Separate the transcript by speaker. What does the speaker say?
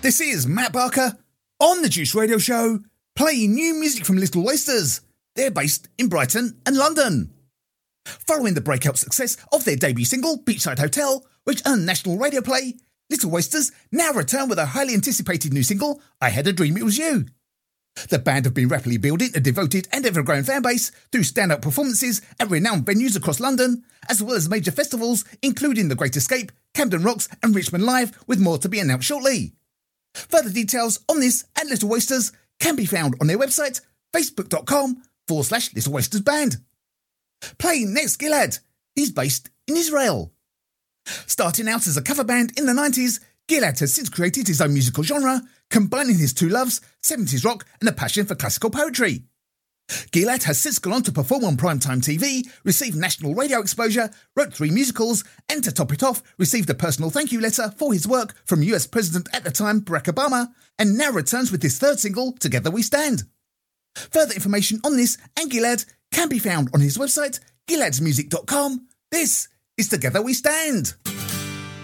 Speaker 1: This is Matt Barker on the Juice Radio Show, playing new music from Little Oysters. They're based in Brighton and London. Following the breakout success of their debut single, Beachside Hotel, which earned national radio play, Little Oysters now return with a highly anticipated new single, I Had a Dream It Was You. The band have been rapidly building a devoted and ever-growing fan base through stand-up performances at renowned venues across London, as well as major festivals including The Great Escape, Camden Rocks and Richmond Live, with more to be announced shortly. Further details on this and Little Oysters can be found on their website, facebook.com/Little Oysters Band. Playing next, Gilad. He's based in Israel. Starting out as a cover band in the 90s, Gilad has since created his own musical genre, combining his two loves, 70s rock and a passion for classical poetry. Gilad has since gone on to perform on primetime TV, received national radio exposure, wrote 3 musicals, and to top it off, received a personal thank you letter for his work from US President at the time, Barack Obama, and now returns with his third single, Together We Stand. Further information on this and Gilad can be found on his website, giladsmusic.com. This is Together We Stand.